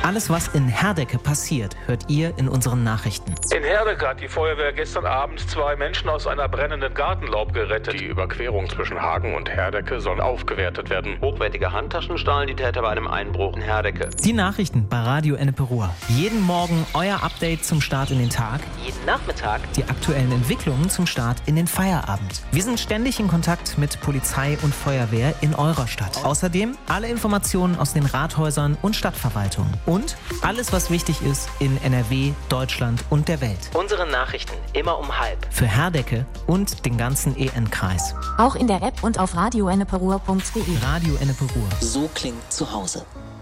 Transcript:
Alles, was in Herdecke passiert, hört ihr in unseren Nachrichten. In Herdecke hat die Feuerwehr gestern Abend 2 Menschen aus einer brennenden Gartenlaube gerettet. Die Überquerung zwischen Hagen und Herdecke soll aufgewertet werden. Hochwertige Handtaschen stahlen die Täter bei einem Einbruch in Herdecke. Die Nachrichten bei Radio Ennepe-Ruhr. Jeden Morgen euer Update zum Start in den Tag. Jeden Nachmittag Die aktuellen Entwicklungen zum Start in den Feierabend. Wir sind ständig in Kontakt mit Polizei und Feuerwehr in eurer Stadt. Außerdem alle Informationen aus den Rathäusern und Stadtverwaltungen. Und alles, was wichtig ist in NRW, Deutschland und der Welt. unsere Nachrichten immer um 12:30. Für Herdecke und den ganzen EN-Kreis. Auch in der App und auf radioenneperuhr.de. Radio Ennepe-Ruhr. So klingt zu Hause.